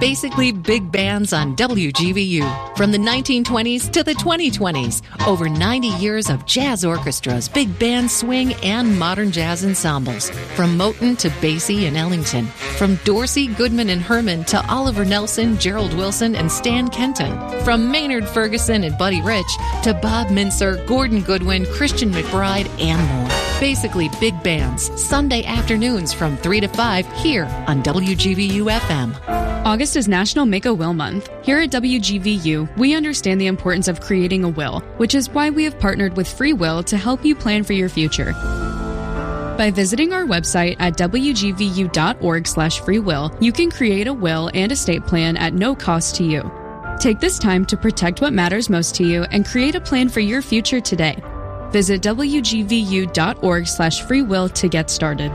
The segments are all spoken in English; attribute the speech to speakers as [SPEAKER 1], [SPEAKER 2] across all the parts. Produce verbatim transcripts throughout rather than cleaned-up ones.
[SPEAKER 1] Basically Big Bands on W G V U. From the nineteen twenties to the twenty twenties, over ninety years of jazz orchestras, big band swing, and modern jazz ensembles. From Moten to Basie and Ellington. From Dorsey, Goodman, and Herman to Oliver Nelson, Gerald Wilson, and Stan Kenton. From Maynard Ferguson and Buddy Rich to Bob Mincer, Gordon Goodwin, Christian McBride, and more. Basically Big Bands, Sunday afternoons from three to five here on W G V U F M.
[SPEAKER 2] August is National Make a Will Month. Here at W G V U, we understand the importance of creating a will, which is why we have partnered with Free Will to help you plan for your future. By visiting our website at w g v u dot org slash free will, you can create a will and estate plan at no cost to you. Take this time to protect what matters most to you and create a plan for your future today. Visit w g v u dot org slash free will to get started.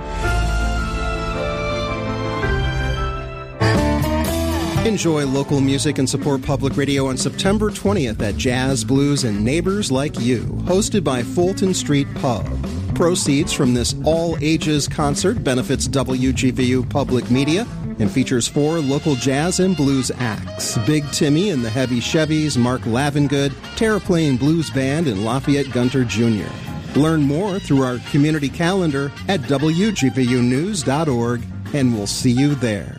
[SPEAKER 3] Enjoy local music and support public radio on September twentieth at Jazz, Blues, and Neighbors Like You, hosted by Fulton Street Pub. Proceeds from this all-ages concert benefits W G V U Public Media and features four local jazz and blues acts: Big Timmy and the Heavy Chevys, Mark Lavengood, Terraplane Blues Band, and Lafayette Gunter Junior Learn more through our community calendar at w g v u news dot org, and we'll see you there.